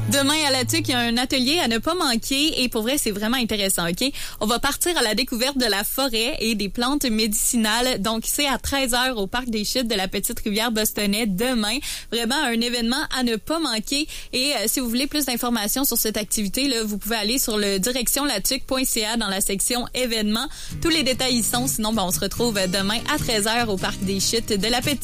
Demain, à la TUC, il y a un atelier à ne pas manquer et pour vrai, c'est vraiment intéressant, OK? On va partir à la découverte de la forêt et des plantes médicinales. Donc, c'est à 13h au Parc des Chutes de la Petite-Rivière Bostonnais demain. Vraiment un événement à ne pas manquer. Et si vous voulez plus d'informations sur cette activité, là, vous pouvez aller sur le directionlatuc.ca dans la section événements. Tous les détails y sont. Sinon, on se retrouve demain à 13h au Parc des Chutes de la Petite.